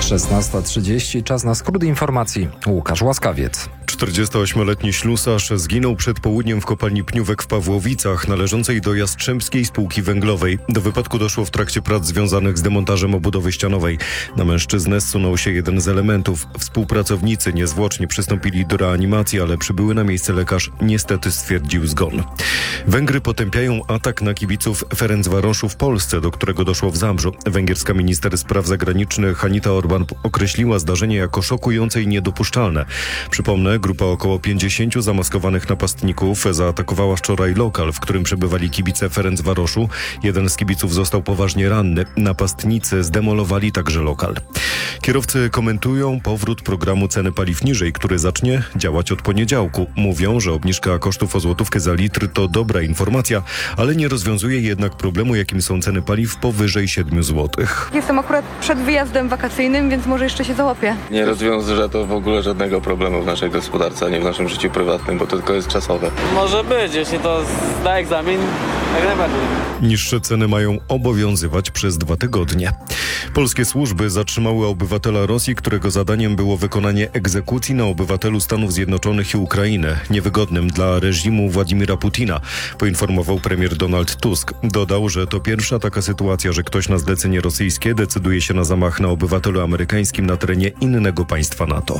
16:30, czas na skrót informacji. Łukasz Łaskawiec. 48-letni ślusarz zginął przed południem w kopalni Pniówek w Pawłowicach, należącej do Jastrzębskiej Spółki Węglowej. Do wypadku doszło w trakcie prac związanych z demontażem obudowy ścianowej. Na mężczyznę zsunął się jeden z elementów. Współpracownicy niezwłocznie przystąpili do reanimacji, ale przybyły na miejsce lekarz niestety stwierdził zgon. Węgry potępiają atak na kibiców Ferencvaroszu w Polsce, do którego doszło w Zabrzu. Węgierska minister spraw zagranicznych Anita Orban określiła zdarzenie jako szokujące i niedopuszczalne. Przypomnę, grupa około 50 zamaskowanych napastników zaatakowała wczoraj lokal, w którym przebywali kibice Ferencvaroszu. Jeden z kibiców został poważnie ranny. Napastnicy zdemolowali także lokal. Kierowcy komentują powrót programu ceny paliw niżej, który zacznie działać od poniedziałku. Mówią, że obniżka kosztów o złotówkę za litr to dobra informacja, ale nie rozwiązuje jednak problemu, jakim są ceny paliw powyżej 7 zł. Jestem akurat przed wyjazdem wakacyjnym, więc może jeszcze się załapię. Nie rozwiąże to w ogóle żadnego problemu w naszej gospodarce, a nie w naszym życiu prywatnym, bo to tylko jest czasowe. Może być, jeśli to zda egzamin, jak najbardziej. Niższe ceny mają obowiązywać przez 2 tygodnie. Polskie służby zatrzymały obywatela Rosji, którego zadaniem było wykonanie egzekucji na obywatelu Stanów Zjednoczonych i Ukrainy, niewygodnym dla reżimu Władimira Putina, poinformował premier Donald Tusk. Dodał, że to pierwsza taka sytuacja, że ktoś na zlecenie rosyjskie decyduje się na zamach na obywatelu amerykańskim na terenie innego państwa NATO.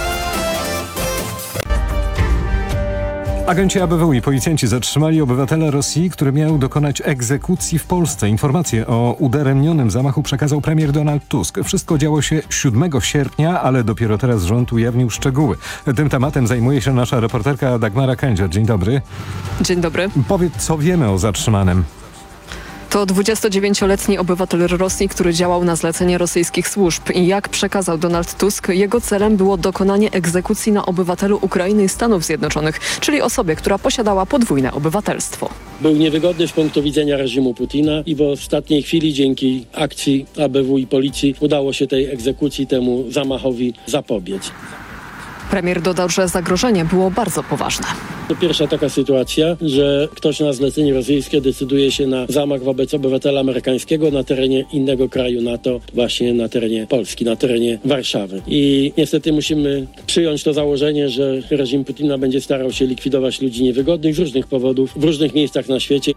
Agenci ABW i policjanci zatrzymali obywatela Rosji, który miał dokonać egzekucji w Polsce. Informację o udaremnionym zamachu przekazał premier Donald Tusk. Wszystko działo się 7 sierpnia, ale dopiero teraz rząd ujawnił szczegóły. Tym tematem zajmuje się nasza reporterka Dagmara Kędzior. Dzień dobry. Dzień dobry. Powiedz, co wiemy o zatrzymanym. To 29-letni obywatel Rosji, który działał na zlecenie rosyjskich służb i jak przekazał Donald Tusk, jego celem było dokonanie egzekucji na obywatelu Ukrainy i Stanów Zjednoczonych, czyli osobie, która posiadała podwójne obywatelstwo. Był niewygodny z punktu widzenia reżimu Putina i w ostatniej chwili dzięki akcji ABW i policji udało się tej egzekucji, temu zamachowi zapobiec. Premier dodał, że zagrożenie było bardzo poważne. To pierwsza taka sytuacja, że ktoś na zlecenie rosyjskie decyduje się na zamach wobec obywatela amerykańskiego na terenie innego kraju NATO, właśnie na terenie Polski, na terenie Warszawy. I niestety musimy przyjąć to założenie, że reżim Putina będzie starał się likwidować ludzi niewygodnych z różnych powodów, w różnych miejscach na świecie.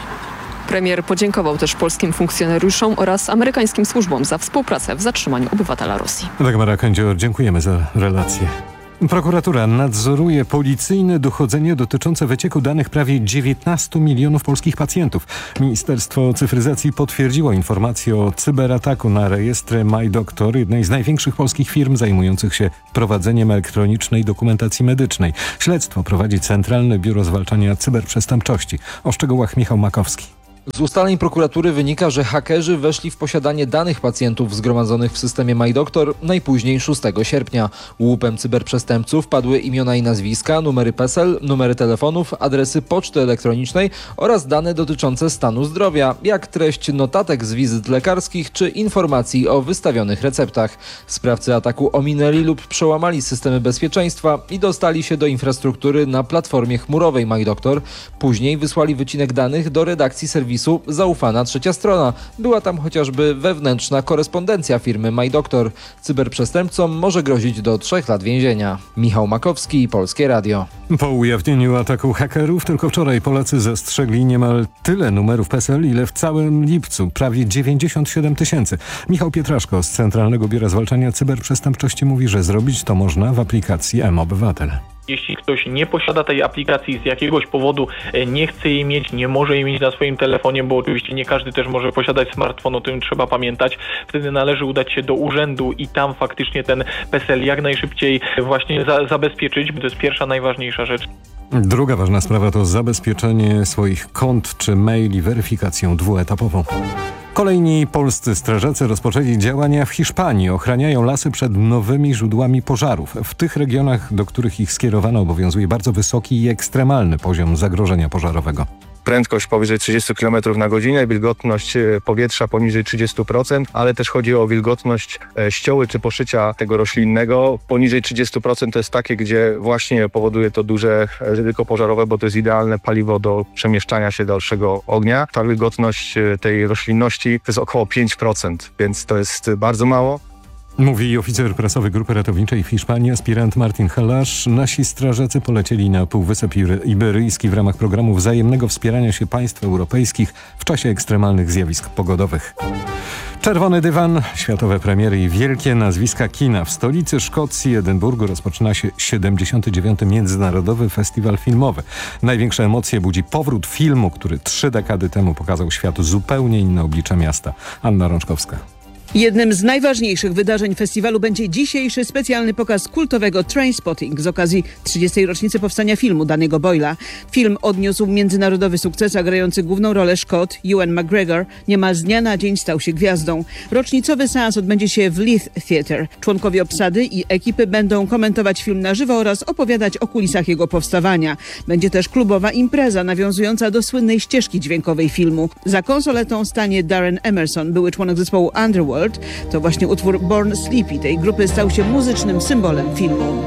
Premier podziękował też polskim funkcjonariuszom oraz amerykańskim służbom za współpracę w zatrzymaniu obywatela Rosji. Dagmara Kędzior, dziękujemy za relację. Prokuratura nadzoruje policyjne dochodzenie dotyczące wycieku danych prawie 19 milionów polskich pacjentów. Ministerstwo Cyfryzacji potwierdziło informację o cyberataku na rejestry MyDoktor, jednej z największych polskich firm zajmujących się prowadzeniem elektronicznej dokumentacji medycznej. Śledztwo prowadzi Centralne Biuro Zwalczania Cyberprzestępczości. O szczegółach Michał Makowski. Z ustaleń prokuratury wynika, że hakerzy weszli w posiadanie danych pacjentów zgromadzonych w systemie MyDoktor najpóźniej 6 sierpnia. Łupem cyberprzestępców padły imiona i nazwiska, numery PESEL, numery telefonów, adresy poczty elektronicznej oraz dane dotyczące stanu zdrowia, jak treść notatek z wizyt lekarskich czy informacji o wystawionych receptach. Sprawcy ataku ominęli lub przełamali systemy bezpieczeństwa i dostali się do infrastruktury na platformie chmurowej MyDoktor. Później wysłali wycinek danych do redakcji serwisu Zaufana Trzecia Strona. Była tam chociażby wewnętrzna korespondencja firmy MyDoktor. Cyberprzestępcom może grozić do 3 lat więzienia. Michał Makowski, Polskie Radio. Po ujawnieniu ataku hakerów tylko wczoraj Polacy zastrzegli niemal tyle numerów PESEL, ile w całym lipcu. Prawie 97 tysięcy. Michał Pietraszko z Centralnego Biura Zwalczania Cyberprzestępczości mówi, że zrobić to można w aplikacji mObywatel. Jeśli ktoś nie posiada tej aplikacji z jakiegoś powodu, nie chce jej mieć, nie może jej mieć na swoim telefonie, bo oczywiście nie każdy też może posiadać smartfon, o tym trzeba pamiętać, wtedy należy udać się do urzędu i tam faktycznie ten PESEL jak najszybciej właśnie zabezpieczyć, bo to jest pierwsza, najważniejsza rzecz. Druga ważna sprawa to zabezpieczenie swoich kont czy maili weryfikacją dwuetapową. Kolejni polscy strażacy rozpoczęli działania w Hiszpanii. Ochraniają lasy przed nowymi źródłami pożarów. W tych regionach, do których ich skierowano, obowiązuje bardzo wysoki i ekstremalny poziom zagrożenia pożarowego. Prędkość powyżej 30 km na godzinę, wilgotność powietrza poniżej 30%, ale też chodzi o wilgotność ścioły czy poszycia tego roślinnego. Poniżej 30% to jest takie, gdzie właśnie powoduje to duże ryzyko pożarowe, bo to jest idealne paliwo do przemieszczania się dalszego ognia. Ta wilgotność tej roślinności to jest około 5%, więc to jest bardzo mało. Mówi oficer prasowy Grupy Ratowniczej w Hiszpanii, aspirant Martin Halasz. Nasi strażacy polecieli na Półwysep Iberyjski w ramach programu wzajemnego wspierania się państw europejskich w czasie ekstremalnych zjawisk pogodowych. Czerwony dywan, światowe premiery i wielkie nazwiska kina. W stolicy Szkocji, Edynburgu, rozpoczyna się 79. Międzynarodowy Festiwal Filmowy. Największe emocje budzi powrót filmu, który 3 dekady temu pokazał światu zupełnie inne oblicze miasta. Anna Rączkowska. Jednym z najważniejszych wydarzeń festiwalu będzie dzisiejszy specjalny pokaz kultowego Trainspotting z okazji 30. rocznicy powstania filmu Danny'ego Boyla. Film odniósł międzynarodowy sukces, a grający główną rolę Szkot Ewan McGregor niemal z dnia na dzień stał się gwiazdą. Rocznicowy seans odbędzie się w Leith Theatre. Członkowie obsady i ekipy będą komentować film na żywo oraz opowiadać o kulisach jego powstawania. Będzie też klubowa impreza nawiązująca do słynnej ścieżki dźwiękowej filmu. Za konsoletą stanie Darren Emerson, były członek zespołu Underworld. To właśnie utwór Born Sleepy tej grupy stał się muzycznym symbolem filmu.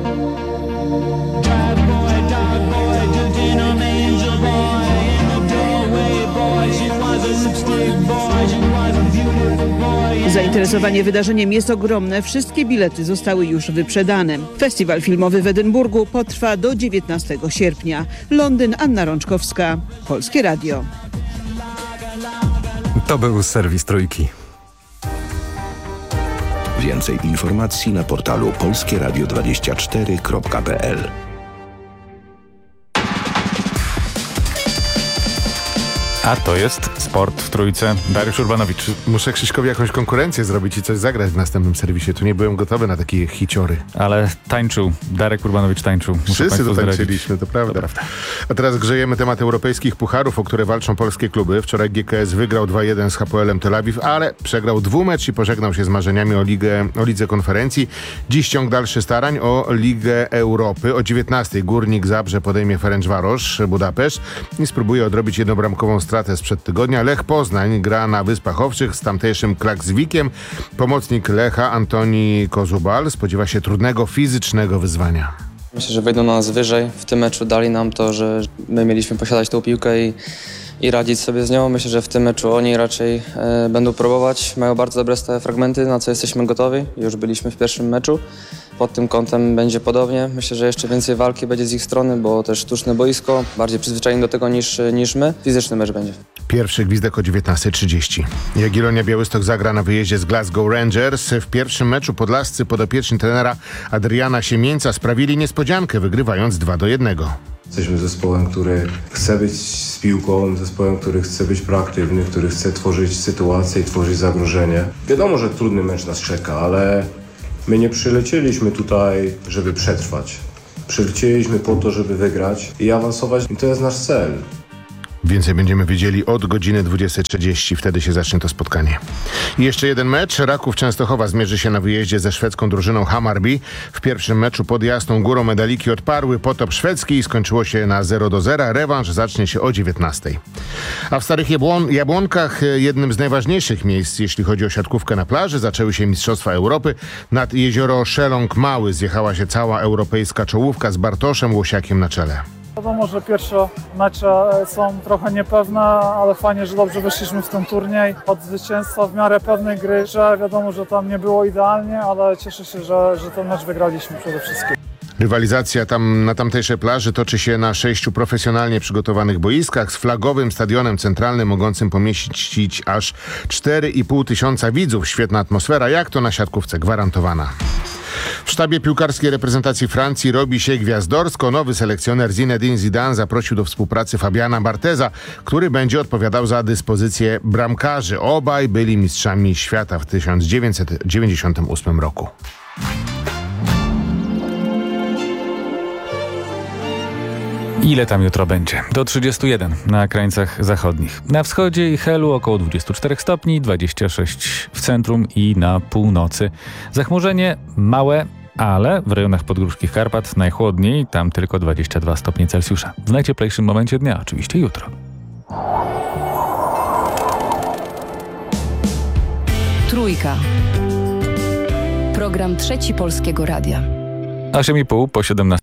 Zainteresowanie wydarzeniem jest ogromne. Wszystkie bilety zostały już wyprzedane. Festiwal filmowy w Edynburgu potrwa do 19 sierpnia. Londyn, Anna Rączkowska, Polskie Radio. To był serwis Trójki. Więcej informacji na portalu polskieradio24.pl. A to jest Sport w Trójce. Dariusz Urbanowicz. Muszę Krzyśkowi jakąś konkurencję zrobić i coś zagrać w następnym serwisie. Tu nie byłem gotowy na takie hiciory. Ale tańczył. Darek Urbanowicz tańczył. Wszyscy to tańczyliśmy, to prawda. A teraz grzejemy temat europejskich pucharów, o które walczą polskie kluby. Wczoraj GKS wygrał 2-1 z Hapoelem Tel Awiw, ale przegrał dwumecz i pożegnał się z marzeniami o Lidze Konferencji. Dziś ciąg dalszych starań o Ligę Europy. O 19 Górnik Zabrze podejmie Ferencvaros Budapeszt i spróbuje odrobić jednobramkową stratę sprzed tygodnia. Lech Poznań gra na Wyspach Owczych z tamtejszym Klakswikiem. Pomocnik Lecha Antoni Kozubal spodziewa się trudnego fizycznego wyzwania. Myślę, że wejdą na nas wyżej. W tym meczu dali nam to, że my mieliśmy posiadać tą piłkę i radzić sobie z nią. Myślę, że w tym meczu oni raczej będą próbować. Mają bardzo dobre stałe fragmenty, na co jesteśmy gotowi. Już byliśmy w pierwszym meczu. Pod tym kątem będzie podobnie. Myślę, że jeszcze więcej walki będzie z ich strony, bo też sztuczne boisko, bardziej przyzwyczajeni do tego niż my. Fizyczny mecz będzie. Pierwszy gwizdek o 19:30. Jagiellonia Białystok zagra na wyjeździe z Glasgow Rangers. W pierwszym meczu podlascy podopieczni trenera Adriana Siemieńca sprawili niespodziankę, wygrywając 2-1. Jesteśmy zespołem, który chce być z piłką, zespołem, który chce być proaktywny, który chce tworzyć sytuacje i tworzyć zagrożenie. Wiadomo, że trudny mecz nas czeka, ale my nie przylecieliśmy tutaj, żeby przetrwać. Przylecieliśmy po to, żeby wygrać i awansować. I to jest nasz cel. Więcej będziemy wiedzieli od godziny 20:30. Wtedy się zacznie to spotkanie. I jeszcze jeden mecz. Raków Częstochowa zmierzy się na wyjeździe ze szwedzką drużyną Hammarby. W pierwszym meczu pod Jasną Górą medaliki odparły potop szwedzki i skończyło się na 0-0. Rewanż zacznie się o 19:00. A w Starych Jabłonkach, jednym z najważniejszych miejsc, jeśli chodzi o siatkówkę na plaży, zaczęły się Mistrzostwa Europy. Nad jezioro Szeląg Mały zjechała się cała europejska czołówka z Bartoszem Łosiakiem na czele. Wiadomo, że pierwsze mecze są trochę niepewne, ale fajnie, że dobrze wyszliśmy w ten turniej. Od zwycięstwa w miarę pewnej gry, że wiadomo, że tam nie było idealnie, ale cieszę się, że ten mecz wygraliśmy przede wszystkim. Rywalizacja na tamtejszej plaży toczy się na 6 profesjonalnie przygotowanych boiskach z flagowym stadionem centralnym mogącym pomieścić aż 4,5 tysiąca widzów. Świetna atmosfera, jak to na siatkówce, gwarantowana. W sztabie piłkarskiej reprezentacji Francji robi się gwiazdorsko. Nowy selekcjoner Zinedine Zidane zaprosił do współpracy Fabiana Bartheza, który będzie odpowiadał za dyspozycję bramkarzy. Obaj byli mistrzami świata w 1998 roku. Ile tam jutro będzie? Do 31 na krańcach zachodnich. Na wschodzie i Helu około 24 stopni, 26 w centrum i na północy. Zachmurzenie małe, ale w rejonach podgórskich Karpat najchłodniej, tam tylko 22 stopnie Celsjusza. W najcieplejszym momencie dnia, oczywiście jutro. Trójka. Program Trzeci Polskiego Radia. 8,5 po 17.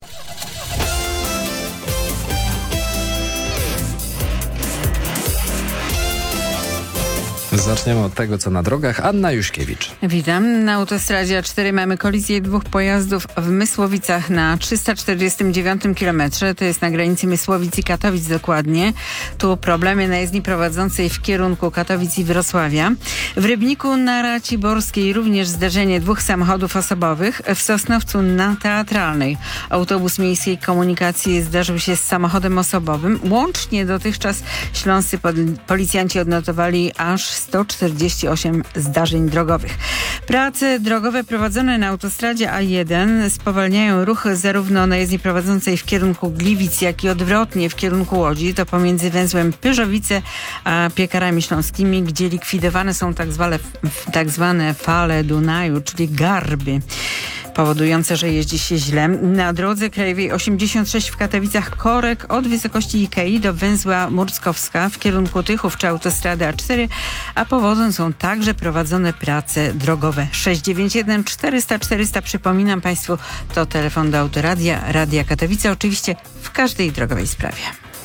Zaczniemy od tego, co na drogach. Anna Juśkiewicz. Witam. Na autostradzie A4 mamy kolizję dwóch pojazdów w Mysłowicach na 349 km. To jest na granicy Mysłowic i Katowic dokładnie. Tu problemy na jezdni prowadzącej w kierunku Katowic i Wrocławia. W Rybniku na Raciborskiej również zdarzenie dwóch samochodów osobowych. W Sosnowcu na Teatralnej autobus miejskiej komunikacji zdarzył się z samochodem osobowym. Łącznie dotychczas śląscy policjanci odnotowali aż 148 zdarzeń drogowych. Prace drogowe prowadzone na autostradzie A1 spowalniają ruch zarówno na jezdni prowadzącej w kierunku Gliwic, jak i odwrotnie w kierunku Łodzi. To pomiędzy węzłem Pyrzowice a Piekarami Śląskimi, gdzie likwidowane są tak zwane fale Dunaju, czyli garby, powodujące, że jeździ się źle. Na drodze krajowej 86 w Katowicach korek od wysokości Ikei do węzła Murckowska w kierunku Tychów czy autostrady A4, a powodem są także prowadzone prace drogowe. 691 400 400, przypominam Państwu, to telefon do Autoradia, Radia Katowice, oczywiście w każdej drogowej sprawie.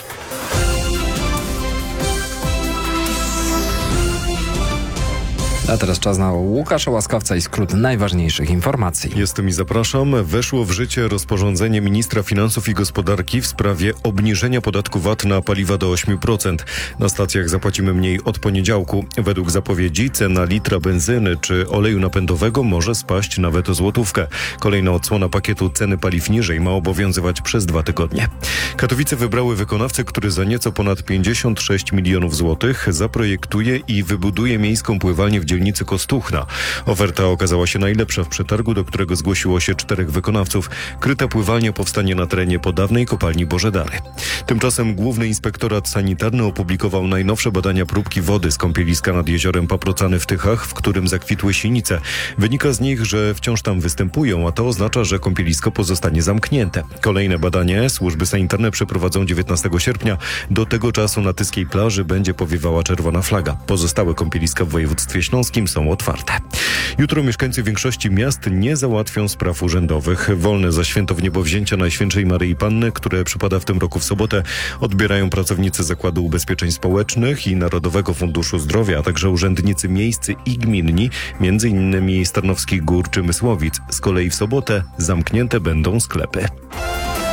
A teraz czas na Łukasza Łaskawca i skrót najważniejszych informacji. Jestem i zapraszam. Weszło w życie rozporządzenie ministra finansów i gospodarki w sprawie obniżenia podatku VAT na paliwa do 8%. Na stacjach zapłacimy mniej od poniedziałku. Według zapowiedzi cena litra benzyny czy oleju napędowego może spaść nawet o złotówkę. Kolejna odsłona pakietu ceny paliw niżej ma obowiązywać przez 2 tygodnie. Katowice wybrały wykonawcę, który za nieco ponad 56 milionów złotych zaprojektuje i wybuduje miejską pływalnię w dzielnicy Kostuchna. Oferta okazała się najlepsza w przetargu, do którego zgłosiło się 4 wykonawców. Kryta pływalnia powstanie na terenie podawnej kopalni Bożedary. Tymczasem Główny Inspektorat Sanitarny opublikował najnowsze badania próbki wody z kąpieliska nad jeziorem Paprocany w Tychach, w którym zakwitły sinice. Wynika z nich, że wciąż tam występują, a to oznacza, że kąpielisko pozostanie zamknięte. Kolejne badanie służby sanitarne przeprowadzą 19 sierpnia. Do tego czasu na tyskiej plaży będzie powiewała czerwona flaga. Pozostałe kąpieliska w województwie śląskim są otwarte. Jutro mieszkańcy większości miast nie załatwią spraw urzędowych. Wolne za święto Wniebowzięcia Najświętszej Maryi Panny, które przypada w tym roku w sobotę, odbierają pracownicy Zakładu Ubezpieczeń Społecznych i Narodowego Funduszu Zdrowia, a także urzędnicy miejscy i gminni, m.in. z Tarnowskich Gór czy Mysłowic. Z kolei w sobotę zamknięte będą sklepy.